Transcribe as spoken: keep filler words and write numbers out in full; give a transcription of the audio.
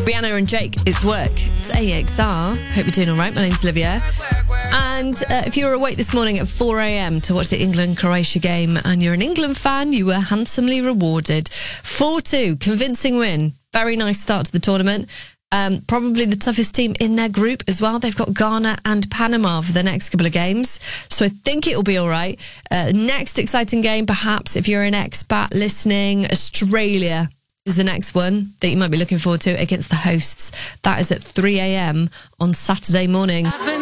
Rihanna and Jake, It's Work. It's A X R. Hope you're doing all right. My name's Olivia. And uh, if you were awake this morning at four a.m. to watch the England-Croatia game and you're an England fan, you were handsomely rewarded. four two, convincing win. Very nice start to the tournament. Um, probably the toughest team in their group as well. They've got Ghana and Panama for the next couple of games. So I think it'll be all right. Uh, next exciting game, perhaps, if you're an expat listening, Australia is the next one that you might be looking forward to against the hosts. That is at three a.m. on Saturday morning.